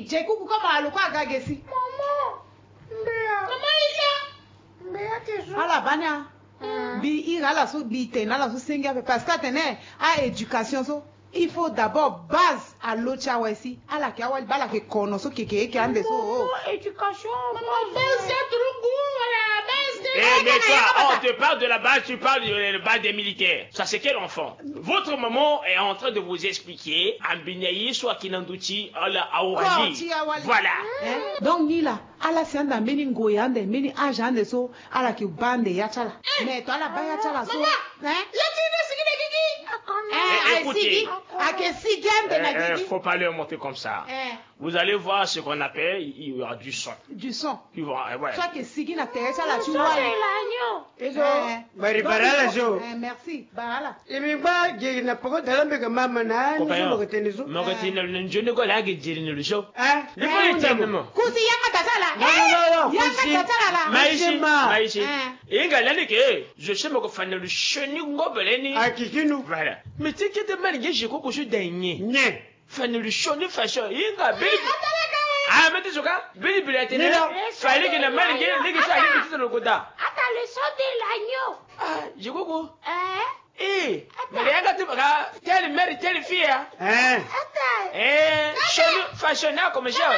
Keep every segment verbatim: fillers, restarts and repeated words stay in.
Jekuku kama alikuwa gagesi. Maman. Mbea. Mama ila. Mbea kesho. Ala banya. Bi ira la so bi tena la so singa parce que tena a éducation so il faut d'abord base à l'autre aussi à la qui a wal bala que kono so keke qui ande so éducation. Maman base c'est trop goût la base. Eh mais toi, on te parle de la base, tu parles de la base des militaires. Ça c'est quel enfant? Votre maman est en train de vous expliquer Ambinayi soit Kinandouti ala Awali. Voilà. Donc ni là ala sianda meni ngoyande meni ajande so ala ki bande ya chala. Mais toi la ba ya chala so. Hein? Ya tine sigide gigi. Eh écoutez, il ne faut pas leur monter comme ça. Eh. Vous allez voir ce qu'on appelle, il y aura du son. Du son. Tu vois, ouais. Soit que sigi na teresa la tu vois. Eso, bari barala jo. Eh, merci. Barala. Imi ba je na poko dalambe ka mama na ni so ko teniso. Mo ko tinal njone ko la ge jiri ni show. Eh? Le ko tenemo. Kusi yanga tatala. Non non non, yanga tatala. Maishi, maishi. Eh. Inga lani ke, je sais mo ko fana le cheni ngobeleni. Akikinu. Voilà. Mais tu que de mal ge je ko ko shu denye. Nye. Fana le cheni fashion. Inga bi. Ah, mais tu sais quoi? Bili bili atene. Fallait que la mal ge, les ge ça allait petit dans le goda. Attends le son de l'agneau. Ah, je ko. Eh? Eh, mais regarde tu baka, telle mère, telle fille. Eh? Attends. Eh, cheni fashion comme ça.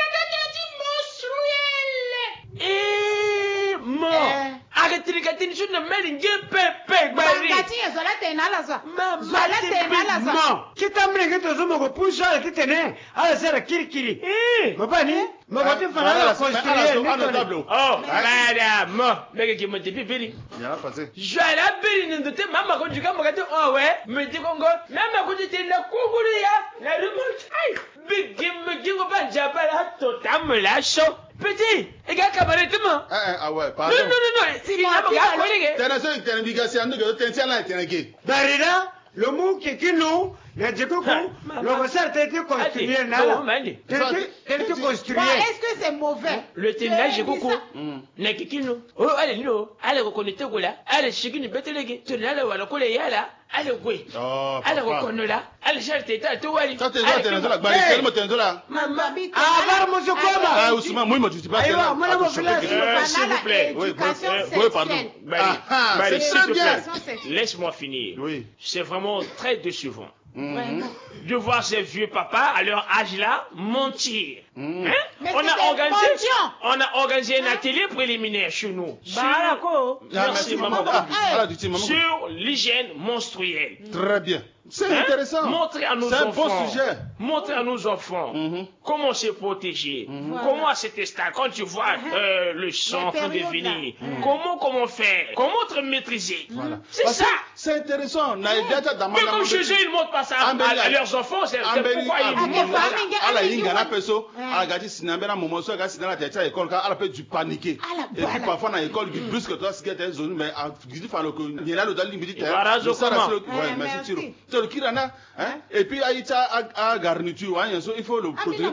Eh, mo. Arrêtez que tu ne mets nge pepe gbari. Ngati ezola tena la so. Mama, Zola tena la so. Non, kitamre ke to zomo ko pusha le kitene. Ala sera kirikiri. Eh. Mabani, mabati fana la construire. Oh, madame, mais qui me dit bibili. Il y a passé. Je la bili ne te mama ko du kamo gato. Oh ouais, me dit kongo. Mama ko dit na kuguri ya. La remote. Ay, bigi me gingo ba jabala to tam la show. Petit, et gars cabaret tout le monde. Ah ouais, pardon. Non non non non, c'est pas pas collègue. T'as raison, t'as une navigation de t'es là, t'es là. Barida, le mot qui kinu, na jekuku, le basar tete construire na. Non, mandi. Tete construire. Est-ce que c'est mauvais? Le ténage j'ai beaucoup. Na kikino. Oh, allez no, allez reconnaître gola. Allez chikini betelege. Tu n'allez wala kole yala. Allez gwe. Oh. Allez reconnaître. Allez chercher teta to wali. Toi t'es là, t'es là, bah tellement t'es là. Maman. Ah, var mo so koma. Ah, Ousmane, moi moi je suis pas là. Aywa, moi mo village. S'il vous plaît. Oui, oui, pardon. Ah, c'est très bien. Laisse-moi finir. Oui. C'est vraiment très décevant. Mmh. De voir ces vieux papas à leur âge là mentir. Mmh. Hein? Mais On a c'était organisé, mention. on a organisé un atelier préliminaire chez nous. Barako. Merci maman. Ah, tu dis maman. Sur l'hygiène menstruelle. Très bien. C'est Hein? intéressant. Montrer à nos C'est un enfants. bon sujet. Montrer à nos enfants Mhm. comment se protéger. Voilà. Comment à cet instant, quand tu vois euh, le sang en train de périodes venir, là. comment comment faire, comment te maîtriser. Voilà. C'est Parce ça. que c'est intéressant. Na idea da Mais comme chez eux, ils ne montrent pas ça à, à leurs enfants, c'est c'est pourquoi ils ah, montrent ça. ala inga na peso ala gati sinambera momo so ga sinala techa école ka ala pe du paniquer et puis parfois na école du brusque toi ce qui est zone mais gidi fa lo ko nyela lo dali mbidi te ouais merci tiro to kirana hein et puis aïcha a garniture wa yenso il faut le protéger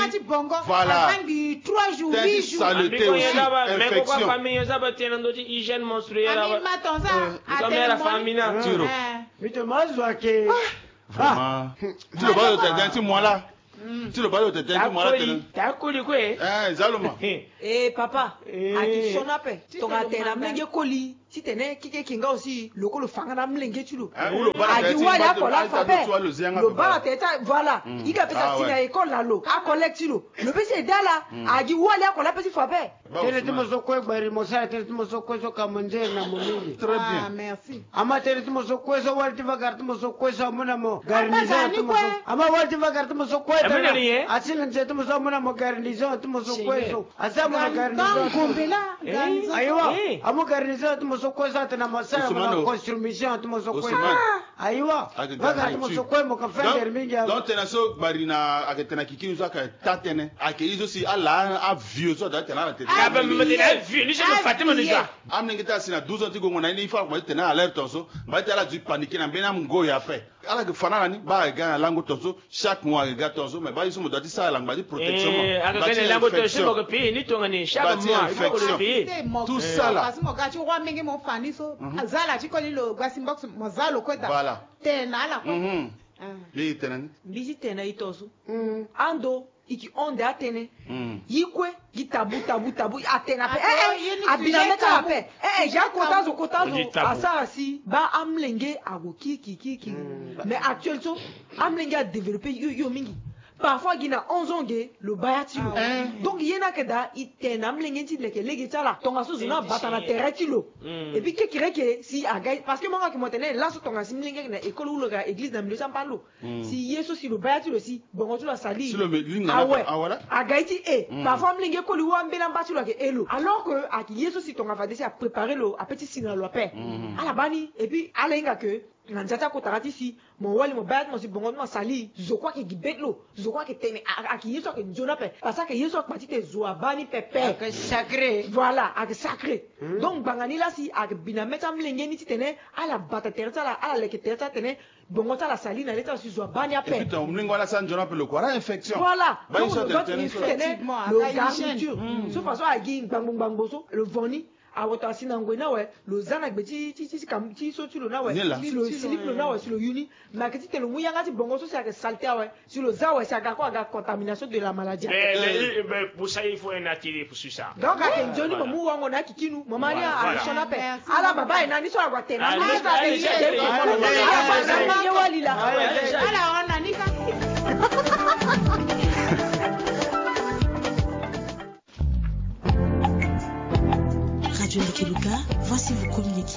voilà trois jours huit jours saleté aussi mais pourquoi infection famille ça va tenir notre hygiène menstruelle là comme la famille là tiro Mais te mazwa ke. vraiment tu le vois te danti moi là tu le vois te danti moi là t'as coulé quoi eh zaloma Eh papa, ati sona pe. Tonga tena mlenge koli. Si tene kike kinga aussi, loko lo fanga na mlenge chulo. Adi wali akola fa pe. Lo bala teta voilà. Ika pesa sina école la lo. A collect chulo. Le pesa dala. Adi wali akola pesa fa pe. Tene timo sokwe bari mosa tene timo sokwe so kamonje na mumili. Très bien. Ah merci. Ama tene timo sokwe so wali tiva gar timo sokwe so muna mo garnizon timo so. Ama wali tiva gar timo sokwe tene. Asina nje timo so muna mo garnizon timo sokwe so. Asa muna garnizon kumbela. Aywa. Amu garnizon timo sokwe sa tena masara muna construction timo sokwe. Aywa. Vaga timo sokwe mo ka fender mingi. Donc tena so bari na aketena kikini so ka tatene. Ake izo si ala a vieux so da tena na tete. Ah ben me tena vieux, ni je me Fatima déjà. Amne ngita sina douze ans tigo ngona ni fa ko tena alerte tonso. Ba tela du paniquer na bena ngo ya pe. Ala ke fana ni ba ga lango tonso chaque mois ga tonso mais ba iso mo dati sa lango ba di protection. Eh, aga gane lango tonso ko pe ni tonga ni chaque mois il faut le payer. Tout ça là. Parce mo ga chi wa mingi mo fani so. Azala chi ko ni lo gasi box mo zalo ko da. Voilà. Tena la ko. Mhm. Li tena. Bisi tena itosu. Ando iki onde atene yikwe gitabu tabu tabu atena pe eh abinameta pe eh ja kotazo kotazo asasi ba amlenge ago kiki kiki mais actuellement amlenge a développé yo yo mingi parfois gina onze ans le bayati donc yena keda itena amlenge ti leke lege tala tonga so zona batana terreti lo et puis que kireke si aga parce que moi qui m'entendais là so tonga simlenge na école ou la église na milieu champalo si yeso si le bayati lo si bon tu la sali sur le linga ah voilà agaiti e parfois amlenge ko li wa mbela mbati lo ke elo alors que aki yeso si tonga va décider à préparer le à petit signal lo paix à la bani et puis ala inga que nanjata ko tarati si mo wali mo bayat mo si bongo mo sali je crois que gibetlo je crois que tene aki yeso que njona pe parce que yeso ko patite zo abani pepe que sacré voilà ak sacré donc bangani la si ak binameta mlenge ni tene ala bata terta la ala leke terta tene bongo ta la sali na leta si zo abani ape et puis ton mlingo la san njona pe le quoi infection voilà donc effectivement le garniture so façon agi bang bang bang boso le voni awota sinangwe nawe lo zana gbeti ti ti kam ti so ti lo nawe ti lo slip lo nawe si lo uni ma que ti te lo muyanga ti bongo so c'est que saleté ouais si lo za ouais c'est aga quoi aga contamination de la maladie mais mais pour ça il faut un attiré pour ça donc à joni mo mu wango na kikinu mo mani a shona pe ala baba ina ni so agwa te na ni sa te je ala wali la ala ona ni ka Radio Ndekeluka, voici vos communiqués.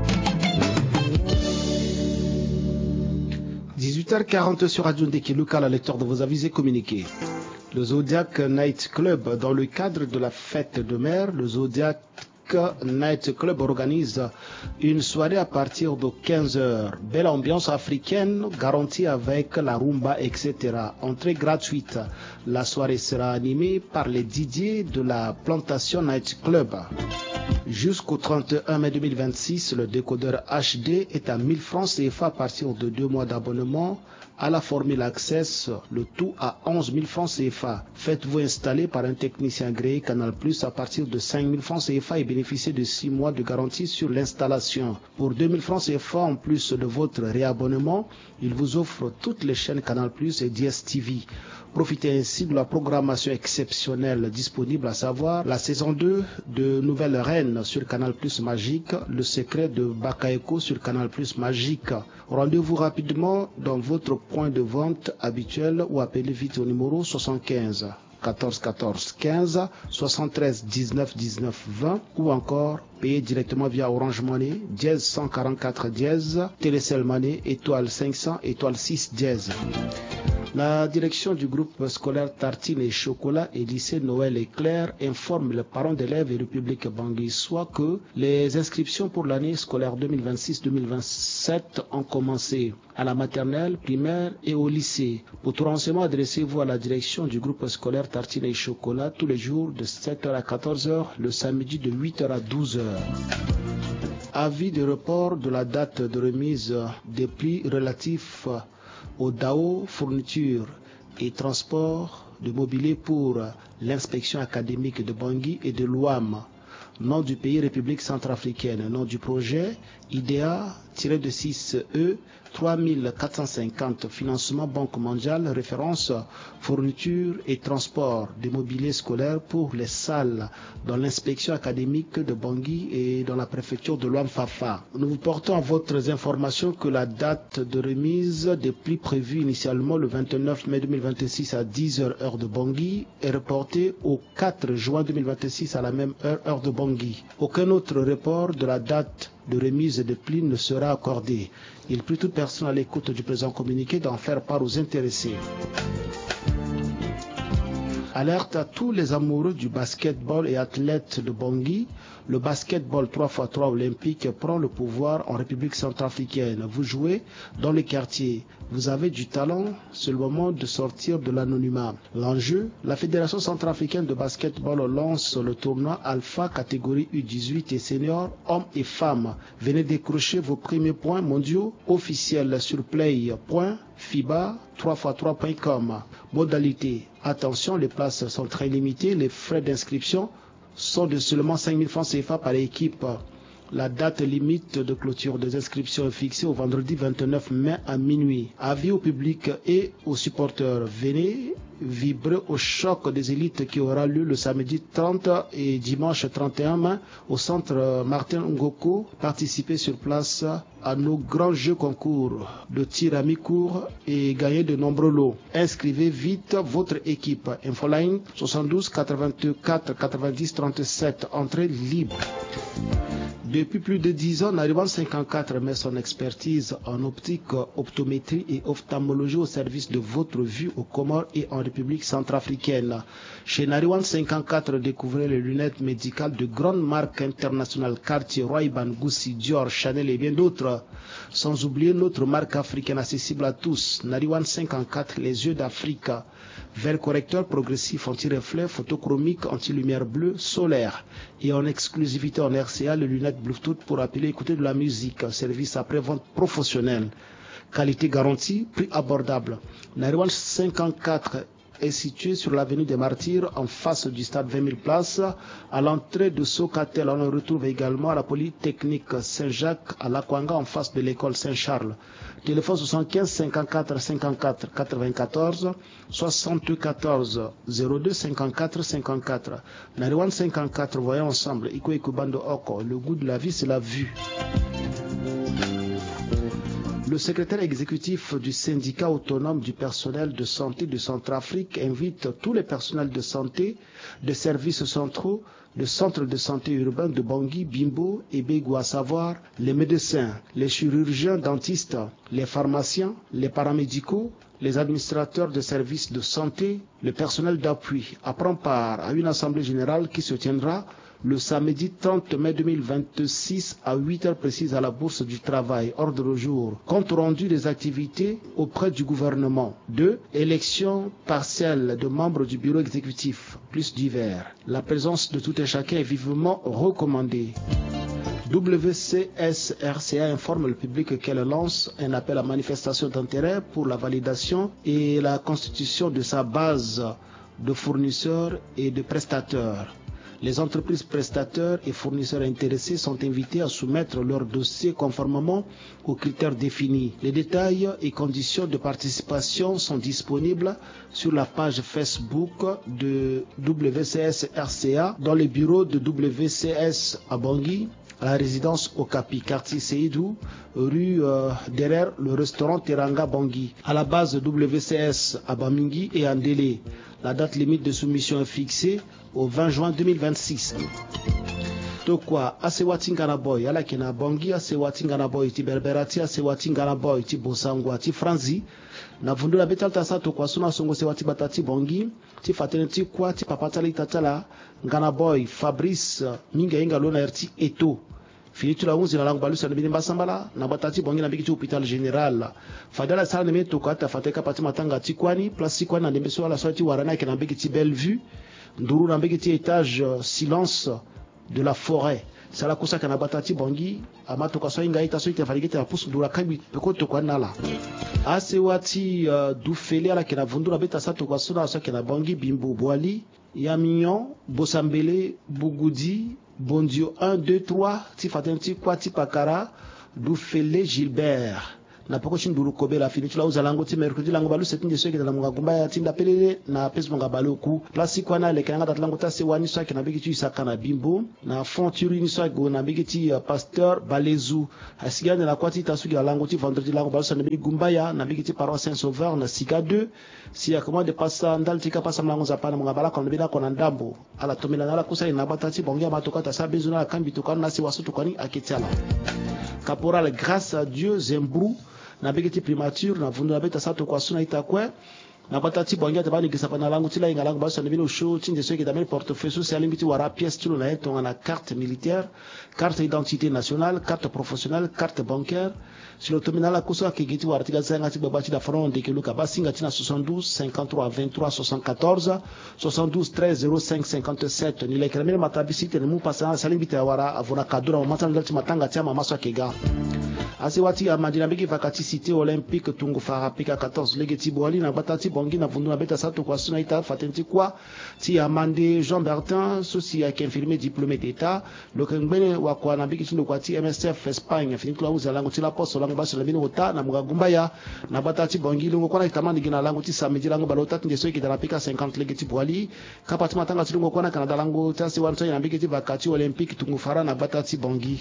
dix-huit heures quarante sur Radio Ndekeluka, la lecture de vos avis et communiqués. Le Zodiac Night Club, dans le cadre de la fête de mer, le Zodiac Night Club organise une soirée à partir de quinze heures. Belle ambiance africaine garantie avec la rumba, et cetera. Entrée gratuite. La soirée sera animée par les D J de la Plantation Night Club. Jusqu'au trente et un mai deux mille vingt-six, le décodeur H D est à mille francs C F A à partir de deux mois d'abonnement à la formule Access, le tout à onze mille francs C F A. Faites-vous installer par un technicien agréé Canal Plus à partir de cinq mille francs C F A et bénéficiez de six mois de garantie sur l'installation. Pour deux mille francs C F A, en plus de votre réabonnement, il vous offre toutes les chaînes Canal Plus et D S T V. Profitez ainsi de la programmation exceptionnelle disponible, à savoir la saison deux de Nouvelle Reine sur Canal Plus Magique, Le Secret de Bakaeko sur Canal Plus Magique. Rendez-vous rapidement dans votre point de vente habituel ou appelez vite au numéro soixante-quinze quatorze quatorze quinze soixante-treize dix-neuf dix-neuf vingt ou encore payez directement via Orange Money, dièse cent quarante-quatre dièse, Télécell Money, étoile cinq cents, étoile six dièse. La direction du groupe scolaire Tartine et Chocolat et lycée Noël et Claire informe les parents d'élèves et le public banguissois que les inscriptions pour l'année scolaire deux mille vingt-six deux mille vingt-sept ont commencé à la maternelle, primaire et au lycée. Pour tout renseignement, adressez-vous à la direction du groupe scolaire Tartine et Chocolat tous les jours de sept heures à quatorze heures, le samedi de huit heures à douze heures. Avis de report de la date de remise des prix relatifs au D A O, fourniture et transport de mobilier pour l'inspection académique de Bangui et de l'O A M. Nom du pays République centrafricaine. Nom du projet I D A six E trois mille quatre cent cinquante. Financement Banque mondiale. Référence fourniture et transport de mobilier scolaire pour les salles dans l'inspection académique de Bangui et dans la préfecture de l'Ouam-Fafa. Nous vous portons à votre information que la date de remise des prix prévue initialement le vingt-neuf mai deux mille vingt-six à dix heures heure de Bangui est reportée au quatre juin deux mille vingt-six à la même heure heure de Bangui. Aucun autre report de la date de remise des prix ne sera accordé. Il prie toute personne à l'écoute du présent communiqué d'en faire part aux intéressés. Alerte à tous les amoureux du basketball et athlètes de Bangui. Le basketball trois par trois olympique prend le pouvoir en République centrafricaine. Vous jouez dans les quartiers. Vous avez du talent, c'est le moment de sortir de l'anonymat. L'enjeu, la Fédération centrafricaine de basketball lance le tournoi Alpha catégorie U dix-huit et senior, hommes et femmes. Venez décrocher vos premiers points mondiaux officiels sur play point fiba trois par trois point com. Modalité, attention, les places sont très limitées, les frais d'inscription sont de seulement cinq mille francs C F A par équipe. La date limite de clôture des inscriptions est fixée au vendredi vingt-neuf mai à minuit. Avis au public et aux supporters, venez vibrer au choc des élites qui aura lieu le samedi trente et dimanche trente et un mai au centre Martin Ngoko. Participez sur place à nos grands jeux concours de tir à mi-court et gagner de nombreux lots. Inscrivez vite votre équipe. Infoline soixante-douze quatre-vingt-quatre quatre-vingt-dix trente-sept. Entrée libre. Depuis plus de dix ans, Nariwan cinquante-quatre met son expertise en optique, optométrie et ophtalmologie au service de votre vue aux Comores et en République centrafricaine. Chez Nariwan cinquante-quatre, découvrez les lunettes médicales de grandes marques internationales Cartier, Ray-Ban, Gucci, Dior, Chanel et bien d'autres. Sans oublier notre marque africaine accessible à tous, Nariwan cinquante-quatre, les yeux d'Afrique. Verre correcteur progressif anti-reflet, photochromique, anti-lumière bleue, solaire. Et en exclusivité en R C A, les lunettes Bluetooth pour appeler et écouter de la musique. Service après-vente professionnel. Qualité garantie, prix abordable. Nariwan cinquante-quatre est situé sur l'avenue des Martyrs, en face du stade vingt mille places, à l'entrée de Socatel. On le retrouve également à la Polytechnique Saint-Jacques, à Lakwanga, en face de l'école Saint-Charles. Téléphone soixante-quinze cinquante-quatre cinquante-quatre quatre-vingt-quatorze, soixante-quatorze zéro deux cinquante-quatre cinquante-quatre. Nariwan cinquante-quatre, voyons ensemble. Iko Ikubando Oko, le goût de la vie, c'est la vue. Le secrétaire exécutif du syndicat autonome du personnel de santé de Centrafrique invite tous les personnels de santé, de services centraux, de centres de santé urbains de Bangui, Bimbo et Bégou, à savoir les médecins, les chirurgiens dentistes, les pharmaciens, les paramédicaux, les administrateurs de services de santé, le personnel d'appui, à prendre part à une assemblée générale qui se tiendra le samedi trente mai deux mille vingt-six à huit heures précises à la Bourse du Travail. Ordre au jour. Compte rendu des activités auprès du gouvernement. deux. Élection partielle de membres du bureau exécutif, plus divers. La présence de tout un chacun est vivement recommandée. W C S R C A informe le public qu'elle lance un appel à manifestation d'intérêt pour la validation et la constitution de sa base de fournisseurs et de prestataires. Les entreprises prestateurs et fournisseurs intéressés sont invités à soumettre leur dossier conformément aux critères définis. Les détails et conditions de participation sont disponibles sur la page Facebook de W C S R C A dans le bureau de W C S à Bangui, à la résidence Okapi, quartier Seydou, rue euh, derrière le restaurant Teranga Bangui, à la base de W C S à Bamingi et en délai. La date limite de soumission est fixée au vingt juin deux mille vingt-six. Tokwa asewatingana boy ala kina Bangui, asewatingana boy ti berberati, asewatingana boy ti bosangwa ti franzi na vundula betalta sa tokwa suna songo sewati batati Bangui ti fatene ti kwa ti papatali tatala ngana boy Fabrice minga inga lona erti eto finitu la unzi na langu balusa na binimba sambala na batati Bangui na biki ti hôpital général fadala sala ne meto kata fateka pati matanga ti kwani place kwani na ndembeso ala swati warana ke na biki ti Bellevue nduru na biki ti étage silence de la forêt. C'est la cosa kana batati Bangui amato kwa so inga ita so ite faligete ya pusu ndura kambi pekoto kwa nala ase wati uh, du fele ala kena vundura beta sato kwa sona so kena Bangui Bimbo Boali ya Mignon Bosambele Bougoudi Bondio un deux trois ti fatenti kwa ti pakara du fele Gilbert na poko chinduru kobe la fini tula uzalango ti mercredi lango balu setinje soki na munga gumba ya tinda pelele na pesu munga baluku place kwa na le kanga tatlango ta se wani so na bigi tu isaka na Bimbo na fonturi ni so go na bigi ti uh, pasteur Balezu asigane na kwati ta suki lango ti vendredi lango balu sa na bigi gumba ya na bigi ti paroisse Saint Sauveur na Sika deux si ya comment de passa ndal tika passa mlango za pana munga balaka na bina kona ndambo ala tomela na la kusa ina batati bongia matoka ta sa bezuna la kambi to kana si wasu to kani aketiala caporal grâce à Dieu Zembrou na begeti primature na vundu na beta sato kwa suna itakwe na batati bongia tabani gisapa na langu tila inga langu basa nibino show tinje soki tamel portefeuille social limiti wara pièce tulo na eto na carte militaire, carte d'identité nationale, carte professionnelle, carte bancaire sur l'autominala kusa kigiti wara tiga zanga ti babati da front de keluka basinga tina soixante-douze cinquante-trois vingt-trois soixante-quatorze soixante-douze treize zéro cinq cinquante-sept ni lekera mele matabisite ne mu pasana salimbite wara avona kadura matana ndati matanga tiama maswa kega asiwati amandina biki vakati cité olympique tungu farapika quatorze legeti boali na batati bongi na vundu na beta sato kwa suna ita fatenti kwa ti Amande Jean Bertin sosi ya infirmier diplômé d'état le kengbene wa kwa na biki chindo kwa ti M S F Espagne fini kwa uza lango ti la poste lango baso la bino ota na mugagumba ya na bata ti bongi lungo kwa na itamani gina lango ti samedi lango balota ti ndeso ki dala pika cinquante lege ti bwali kapati matanga ti lungo kwa na Canada lango ta se wan so na biki ti vakati olympique tungu fara na bata ti bongi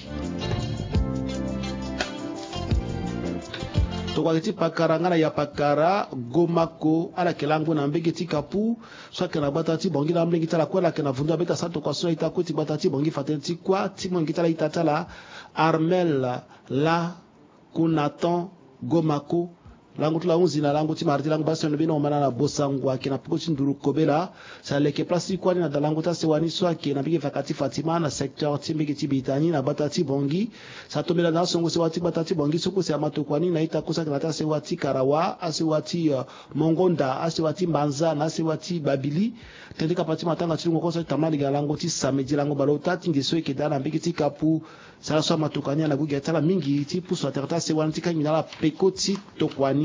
to kwa ti pakara ngana ya pakara gomako ala kelango na mbege ti kapu so kana bata ti bongi na mbege tala kwela kana vundu beta sato kwa so ita ko ti bata ti bongi fatenti kwa ti mongi tala ita tala Armel la Kunaton gomako lango tula unzi na lango ti mardi lango basi no bino mana na bosangwa kina poko ti nduru kobela sa leke place kwani na dalango ta sewani so ke na bige fakati Fatima na secteur ti mbege ti bitani na bata ti bongi sa tomela na songo sewati bata ti bongi soko se amato kwani na ita kosa kana ta sewati Karawa asewati uh, Mongonda asewati Mbanza na asewati Babili tende kapati matanga ti ngo kosa tamani ga lango ti samedi lango balota ti ngeso ke dana mbege ti kapu sala so matukania na gugi tala mingi ti puso aterta sewani ti kangina la pekoti tokwani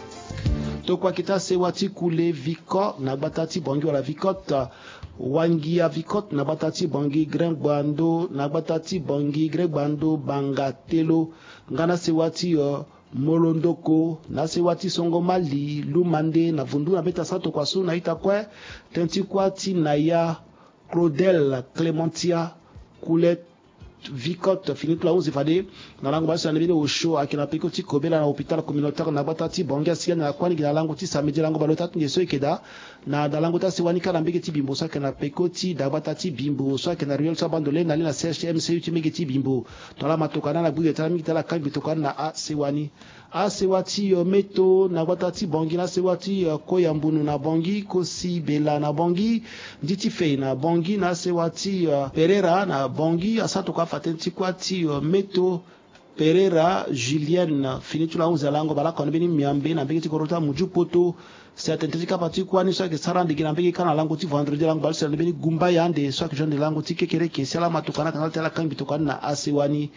to kwa kita sewati kule viko na batati bongi wala vikot wangi ya vikot na batati bongi Grengbando na batati bongi Grengbando Bangatelo ngana sewati uh, Molondoko na sewati Songo Mali Lumande na vundu na beta sato kwa su na ita kwe tenti kwa ti na ya Claudel Clementia Coulet Vicot fini tula onze fade na lango basi na bino osho akina peko ti kobela na hôpital communautaire na batati bonga sia na kwani na lango ti samedi lango balota ti ngeso ikeda na da lango ta siwani kana mbege ti bimbo sa kana peko ti da batati bimbo so kana riel sa bandole na na C H M C U ti mbege ti bimbo to la matokana na buge ta mi ta la kan bitokana na a siwani a sewati uh, meto na batati bongi na sewati uh, koyambunu na bongi kosi bela na bongi nditi fei na bongi na sewati uh, Pereira na bongi asato kwa fatenti kwa ti uh, meto Pereira Julienne finitu la unza lango balaka na bini miambe na bigi ti korota muju poto certaines kapati kwa ni so ke sarande gina bigi kana lango ti vendredi lango balsa na bini gumba yande so ke jonde lango ti kekere ke sala matukana kana tela kan bitokana na asewani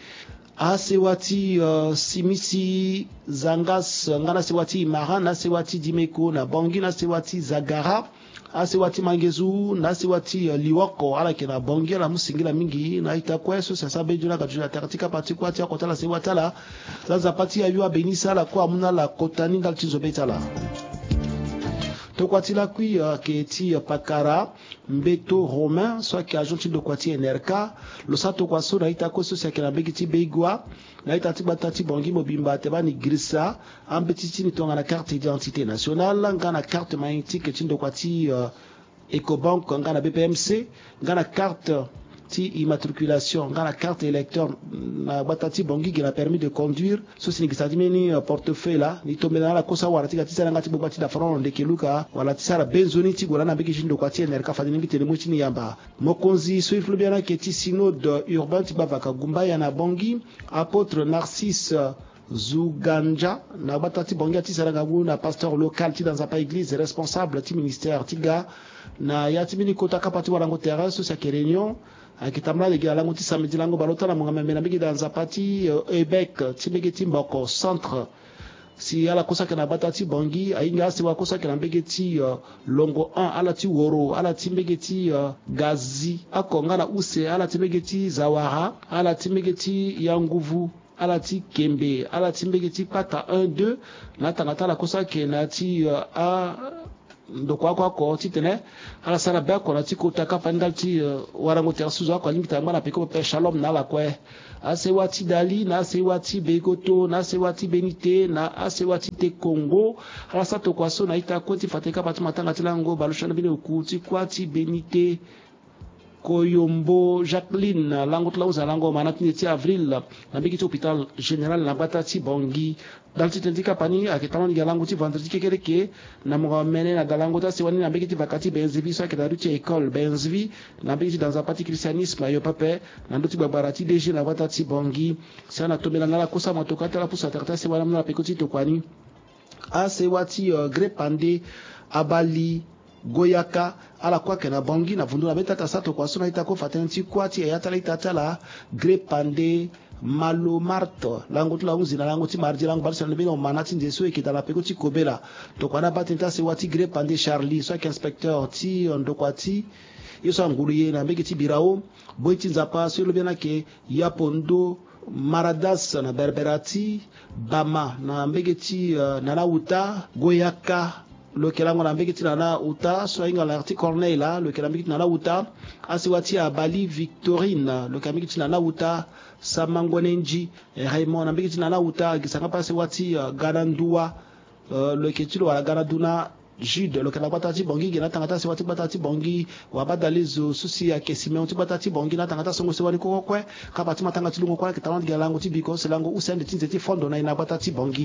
asewati uh, simisi zangas ngana sewati mara na sewati dimeko na bongi na sewati zagara asewati mangezu na sewati uh, liwako ala kina bongi la musingila mingi na itakwa so sasa bejuna kajuna takatika pati kwa tia kotala sewatala zaza pati ayua benisa la kwa muna la kotani ngal tizo betala to kwatila kui uh, ke ti uh, pakara mbeto romain soit ki agent de kwati N R K lo sato kwa so na ita ko so sia kena begi ti beigwa na ita ti batati bongi mobimba te bani grisa ambeti ti ni tonga na carte d'identité nationale ngana carte magnétique ti ndo kwati uh, Ecobank ngana B P M C ngana carte ti immatriculation ngana carte électeur na batati bongi qui a permis de conduire so sini gisati meni uh, portefeuille la ni tomela la kosa wala tika tisala ngati bobati da front de keluka wala tisala benzoni ti gora na beki jindo kwa ti N R K fadini ngi tele mochi ni yamba mokonzi so iflu biana ke ti synode urbain ti bavaka gumba ya na bongi apôtre Narcisse Zuganja na batati bongi ti sala ngabu na pasteur local ti dans un pas église responsable ti ministère ti ga na ya ti mini kota kapati wala ngo terrain so sa réunion akitamla le gala lango ti samedi lango balota na monga mena bigi dans zapati uh, Ebec ti bigi ti mboko centre si ala kosa kana batati bongi ainga si wa kosa kana bigi ti uh, longo un ala ti woro ala ti bigi ti uh, gazi akonga na use ala ti bigi ti zawara ala ti bigi ti yanguvu ala ti kembe ala ti bigi ti pata un deux na tangata la kosa kana ti uh, a ndoko kwa ko titene ala sala ba ko na tiko taka fandal ti uh, warango ter suzo ko limita ngana pe ko pe shalom na la kwe asewati dali na asewati begoto na asewati benite na asewati te Congo ala sato kwa so na ita ko ti fateka pati matanga tilango balushana bine ku ti kwati benite Koyombo Jacqueline lango tla uza lango manatini ti avril na bigi ti hôpital général na batati bongi dal ti tendika pani akitamani ga lango ti vendredi kekere ke na mo mene na dalango ta siwani na bigi ti vakati benzivi so akita ruti école benzivi na bigi ti dans un parti christianisme yo pape na ndoti babarati D G na batati bongi sana tomela na la kosa motoka ta la pusa ta siwana na pekoti to kwani a sewati uh, grepande abali Goyaka ala kwa kena bongi na vundu na beta ta sato kwa sona ita ko fatenti kwa ti ya tala ita tala grepande malo marto lango tu la unzi na lango ti mardi lango balsa na bino manati ndeso ekita la peko ti kobela to kwana batenta se wati gre pande Charlie so inspecteur ti ndokwati yoso ngulu ye na mbeki ti birao boy ti nzapa so lo bena ke yapondo Maradas na Berberati Bama na mbeki ti uh, nana uta Goyaka le kelango na mbeki ti nana uta so inga la arti Corneille le kelango ti nana uta asiwati a Bali Victorine le kelango ti nana uta Samangonenji Raymond na mbeki ti nana uta gisanga pase wati uh, Ganandua uh, le ketilo wala Ganaduna Jude le kelango batati bongi gina tangata se wati batati bongi wa badalizo susi ya kesime ti batati bongi na tangata songo se wani ko kwe ka bati matanga ti lungo kwa ke tawandi galango ti biko se lango usende tinze ti fondo na ina batati bongi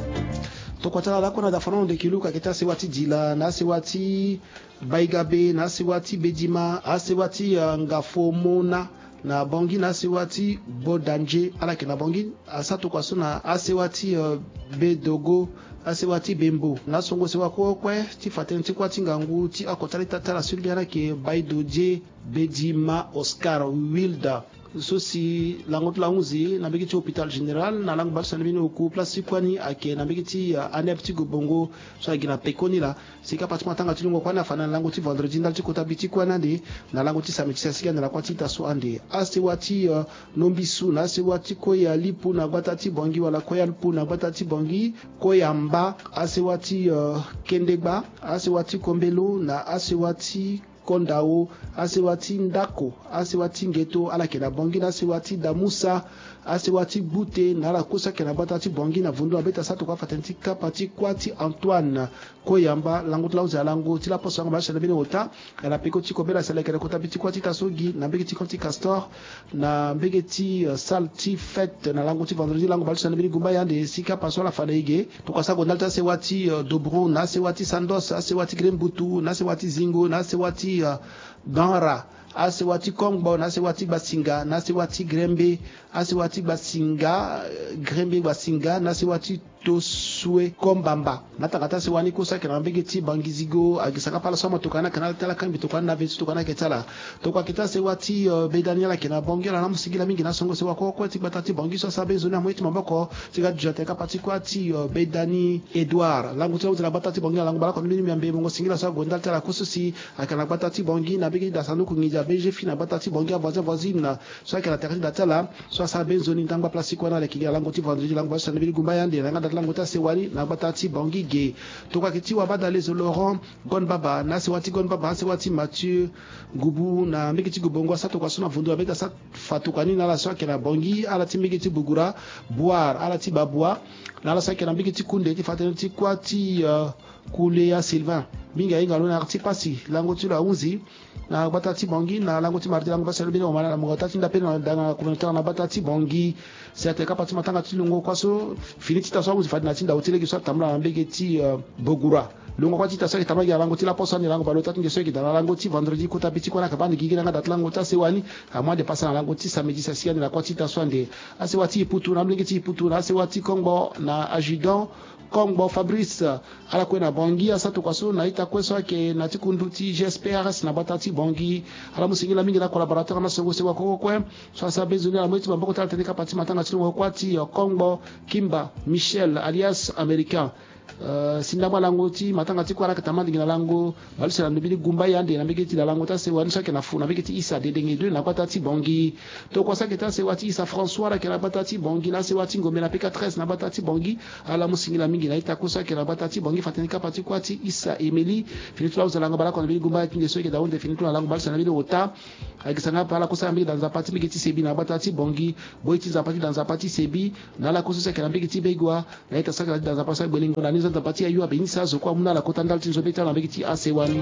to kwatala la kona da fono de kiluka kita se wati dila na se wati baigabe na se wati bedima a se wati uh, ngafo mona na bongi na se wati bodanje ala ke na bongi asato kwa sona a se wati uh, bedogo asewati bembo na songo sewa ko kwe ti faten ti kwati ngangu ti akotali tatala sulbiana ke baidoje bedima Oscar Wilda so si lango to languzi na bigi ti hôpital général na lango balsa bini oku place kwani ake na bigi ti uh, anep ti gobongo so agina pekoni la sika patima tanga ti lungo kwana fana lango ti vendredi ndal ti kota biti kwana de na lango ti samedi sika na la kwati ta so ande asewati uh, nombisu na asewati ko ya lipu na gbata ti bongi wala ko ya lipu na gbata ti bongi ko ya mba asewati uh, kendegba asewati kombelo na asewati kondao asewati ndako asewati ngeto ala kena bongi na asewati damusa asewati bute na la kosa kena batati bongi na vundu abeta sato kwa fatenti kapati kwati Antoine koyamba lango tla uza lango tila poso ngaba shana bino ota ala peko ti kobela sala kena kota biti kwati tasogi na mbegi ti konti castor na mbegi ti uh, salti fête na lango ti vendredi lango balsa na bini gumba yande sika paso la fanaige to kwa sago ndalta sewati uh, Dobron na sewati Sandos asewati Grembutu na sewati Zingo na sewati uh, Danra asewati Kongbo na sewati Basinga na sewati Grembe asewati Basinga Grembe Basinga na sewati Tosue Kombamba natakata sewani kosa kana mbege ti bangizigo agisaka pala soma tokana kana tala kambi tokana na vetu tokana ketala tokwa kita sewati uh, bedaniela kana bongela na musigila mingi na songo sewa ko ko ti batati bongiso sabe zona mweti maboko tiga joteka pati kwa ti uh, bedani Edouard langu tsa uzala batati bongela langu bala ko mini miambe bongo singila sa gondal tala kususi akana batati bongi na bege da sanduku ngija beje fina batati bongi voisin voisine so akana terrain datala so sabe zoni ndangba place kwa na le kiga langu ti vendredi langu basa na bili gumba yande na lango ta sewani na batati bongi ge to kwa kiti wa badale zo Laurent Gonbaba na sewati Gonbaba sewati Mathieu Gubu na mbikiti gubongo sa to kwa sona vundu abeta sa fatukani na la so kena bongi ala ti mbikiti bugura boire ala ti babwa na la sa kena mbikiti kunde ti fatene ti kwati uh, kule ya Sylvain minga inga lona arti pasi lango ti la unzi na batati bongi na lango ti mardi lango baselo bino mala na mugata nda pena na communautaire na batati bongi c'est ka pati matanga ti lungo kwaso finiti ta so unzi fadina tinda utile ki so tamla na mbege ti uh, bogura lungo kwati ta so tamla ya lango ti la posa ni lango balota ti ngeso ki da lango ti vendredi ko ta biti ko na ka bandi gigi na dat lango ta sewani a mois de passer na lango ti samedi sa siani na kwati ta so ande asewati putu na mbege ti putu na asewati Kongbo na adjudant Kongbo Fabrice ala kwena bongi asatu kwaso na ita kweso ke na tikunduti G S P R S na batati bongi ala musingila mingi na collaborateur na songo sewa koko kwe so sa bezuni ala mwiti bamboko tala tendeka pati matanga chilungo kwati Kongbo Kimba Michel alias Americain Uh, sindama lango ti matanga ti kwara katamandi ngina lango balisa na bili gumba yande na bigeti la lango ta se wan sha na fu na bigeti Isa de dengi deux na batati bongi to kwa sa keta se wati Isa François la kena batati bongi na se wati ngome na P K treize na batati bongi ala musingila mingi na ita kosa kena batati bongi fateni ka pati kwati Isa Emily finitu la uzalanga bala kwa na bili gumba ya kinge soke da onde finitu la lango balisa na bili ota akisanga pala kosa mingi dans zapati bigeti sebi na batati bongi boiti zapati dans zapati sebi na la kosa kena bigeti begwa na ita saka dans zapati bolingo na nizo tapati ya yuwa benisa zo kwa muna la kotandal tinzo beta na begiti asewani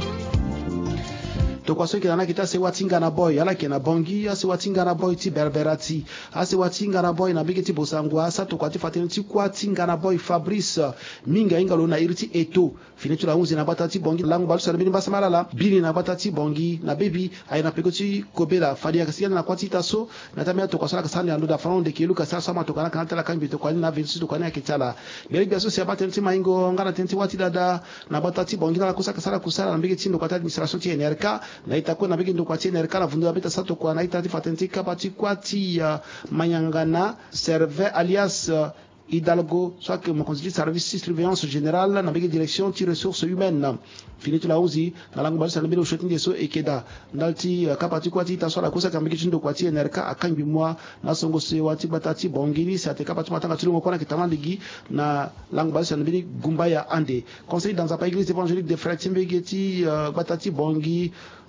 to kwa so kina kita se watinga na boy ala kena bongi ase watinga na boy ti berberati ase watinga na boy na begiti bosangwa asa to kwa ti fateni ti kwa tinga na boy Fabrice minga inga lo na iriti eto fini tu la unzi na batati bongi langu balu sana bini basa malala bini na batati bongi na baby ay na pekoti kobela fadia kasi na kwati taso na tamia to kwasala kasani ando da faronde ke luka sa sama to kana kana tala kambi to kwani na vinci to kwani akitala bele biaso se batenti maingo ngana tenti wati dada na batati bongi na kusa kasala kusala na mbige tindo kwata administration ti N R K na itako na mbige ndo kwati N R K la vundu abeta sato kwa na itati fatenti kapati kwati uh, manyangana serve alias uh, Hidalgo, soit que mon conseiller de service de surveillance générale, dans la direction de ressources humaines. Fini tu la uzi, dans la ngubali sanabili ushotin deso ekeda. Ndalti kapati kwati taswa la kosa kambiki chindo kwati N R K akangi mwa na songo se wati batati bongini se ate kapati matanga tulungo kona kitama ligi na la ngubali sanabili gumbaya ande. Conseil dans la église évangélique de Frères Timbegeti batati bongi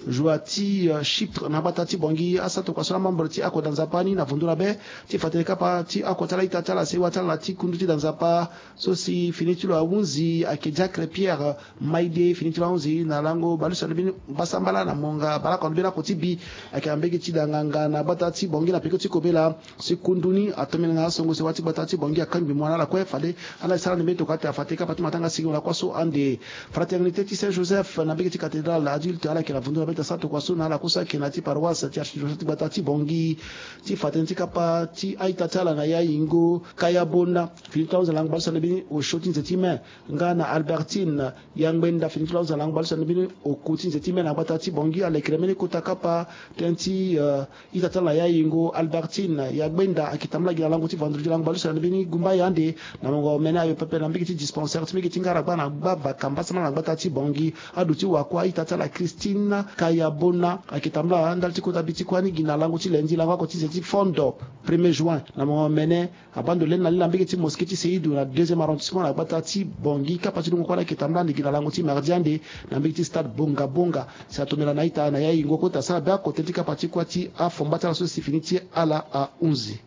Joati Chypre na batati bongi asato kwa sona membre ti ako dans apani na vundura be ti fatele kapati ako tala itatala se watala ti kunduti dans apa so si fini tu la unzi ake Jacques Pierre Maide fini tu la unzi na lango balusa bini basambala na monga balaka ndibela kotibi ake ambege ti danganga na batati bongi na pekoti kobela sekunduni atomena na songo se wati batati bongi akambi mwana la kwe fale ala sala nimeto kata fateka patu matanga singo la kwaso ande fraternité ti Saint Joseph na bege ti cathédrale adulte ala ke la vundura beta sato kwaso na la kosa ke na ti paroisse ti archdiocèse batati bongi ti fatenti kapa ti aitatala na ya ingo kaya bona finita za lang balsa bini o shotin zetime ngana Albertine yangbenda finita za lang balsa bini o kutin zetime na batati bongi ale kremene kutakapa tenti uh, itatala ya ingo Albertine yangbenda akitamla gila langu ti vendredi lang balsa bini gumba yande na ngo mena yo pepe na mbiki ti dispensaire ti mbiki ngara bana baba kambasa na batati bongi aduti wa kwa itatala Christine kaya bona akitamla ndalti kota biti kwani gina langu ti lendi langu ko ti zeti fondo premier juin na ngo mene abandole na lila mbiki ti moskiti Seydou na deuxième arrondissement na batati bongi kapati lungu kwa kitamla ni gina langu ti mardiande na mbiki ti stade bonga bonga sa tomela na ita na ya ingo kota sa ba ko tenti kapati kwa ti a fombata la so si finiti ala a unzi